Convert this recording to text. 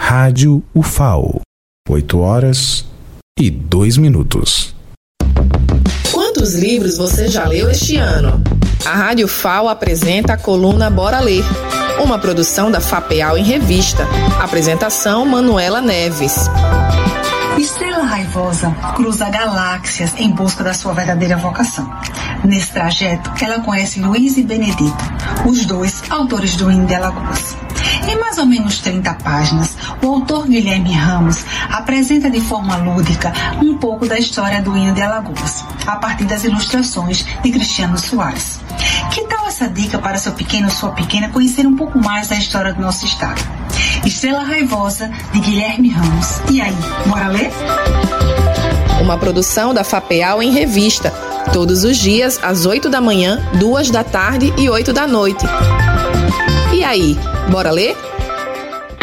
Rádio UFAO, 8h02. Quantos livros você já leu este ano? A Rádio UFAO apresenta a coluna Bora Ler, uma produção da FAPEAL em Revista. Apresentação Manuela Neves. Estrela Raivosa cruza galáxias em busca da sua verdadeira vocação. Nesse trajeto, ela conhece Luiz e Benedito, os dois autores do Hino de Alagoas. Em mais ou menos 30 páginas, o autor Guilherme Ramos apresenta de forma lúdica um pouco da história do Hino de Alagoas, a partir das ilustrações de Cristiano Soares. Que tal essa dica para seu pequeno ou sua pequena conhecer um pouco mais da história do nosso estado? Estrela Raivosa, de Guilherme Ramos. E aí, bora ler? Uma produção da FAPEAL em Revista, todos os dias às 8h, 2h e 8h. E aí, bora ler?